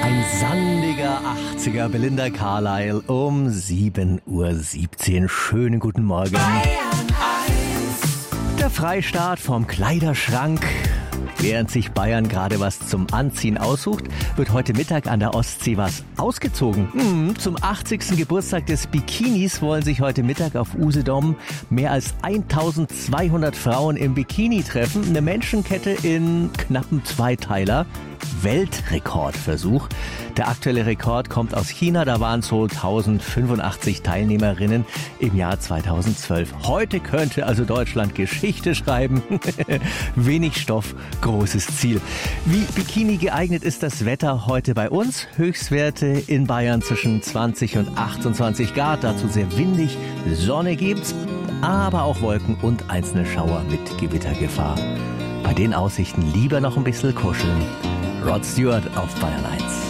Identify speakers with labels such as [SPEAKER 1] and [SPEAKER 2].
[SPEAKER 1] Ein sandiger 80er Belinda Carlisle um 7:17 Uhr. Schönen guten Morgen. Der Freistaat vom Kleiderschrank. Während sich Bayern gerade was zum Anziehen aussucht, wird heute Mittag an der Ostsee was ausgezogen. Zum 80. Geburtstag des Bikinis wollen sich heute Mittag auf Usedom mehr als 1200 Frauen im Bikini treffen. Eine Menschenkette in knappen Zweiteiler. Weltrekordversuch. Der aktuelle Rekord kommt aus China, da waren es so 1085 Teilnehmerinnen im Jahr 2012. Heute könnte also Deutschland Geschichte schreiben. Wenig Stoff, großes Ziel. Wie Bikini geeignet ist das Wetter heute bei uns? Höchstwerte in Bayern zwischen 20 und 28 Grad, dazu sehr windig, Sonne gibt's, aber auch Wolken und einzelne Schauer mit Gewittergefahr. Bei den Aussichten lieber noch ein bisschen kuscheln. Rod Stewart auf Bayern 1.